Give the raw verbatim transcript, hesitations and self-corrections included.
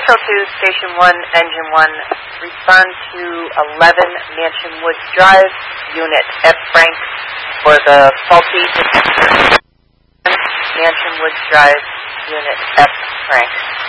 Central two, Station one, Engine one. Respond to eleven Mansion Woods Drive, Unit F. Frank, for the faulty detector. Mansion Woods Drive, Unit F. Frank.